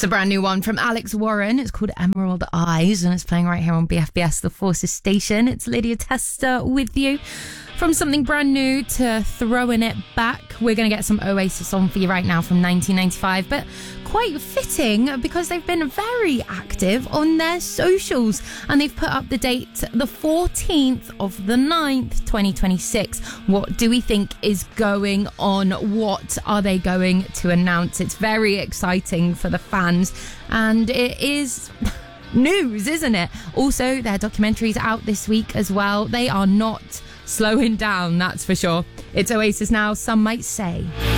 It's a brand new one from Alex Warren. It's called Emerald Eyes and it's playing right here on BFBS, the Forces station. It's Lydia Tester with you. From something brand new to throwing it back, we're going to get some Oasis on for you right now from 1995, but quite fitting because they've been very active on their socials and they've put up the date the 14th of the 9th, 2026. What do we think is going on? What are they going to announce? It's very exciting for the fans and it is news, isn't it? Also, their documentary's out this week as well. They are not slowing down, that's for sure. It's Oasis now, Some Might Say.